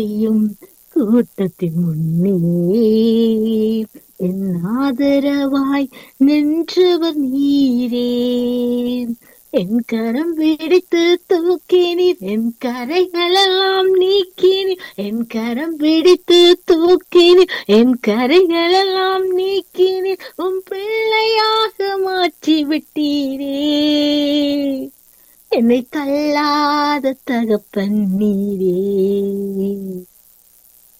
செய்யும் கூட்டத்தின் முன்னே என் ஆதரவாய் நின்றவர் நீரே. என் கரம் பிடித்து தூக்கினீர், என் கரைகளெல்லாம் நீக்கினீர். என் கரம் பிடித்து தூக்கினீர், என் கரைகளெல்லாம் நீக்கினீர். உம் பிள்ளையாக மாற்றி விட்டீரே. என்னை தள்ளாத தகப்பன் நீரே.